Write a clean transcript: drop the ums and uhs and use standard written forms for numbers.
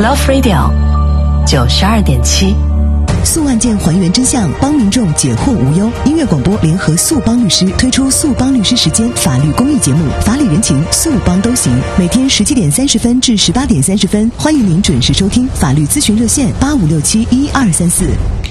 Love Radio 92.7。 诉案件还原真相，帮民众解惑无忧。音乐广播联合诉帮律师推出诉帮律师时间法律公益节目，法理人情，诉帮都行。每天17点30分至18点30分，欢迎您准时收听。法律咨询热线85671234。